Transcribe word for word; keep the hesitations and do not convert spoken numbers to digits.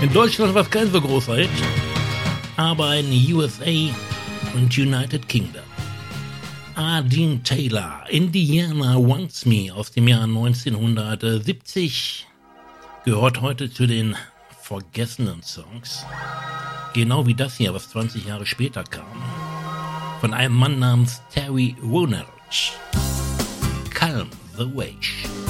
In Deutschland war es kein so großer Hit, aber in U S A und United Kingdom. A. Dean Taylor, Indiana Wants Me aus dem Jahr neunzehnhundertsiebzig, gehört heute zu den vergessenen Songs. Genau wie das hier, was zwanzig Jahre später kam. Von einem Mann namens Terry Wonerich. Calm the Wave.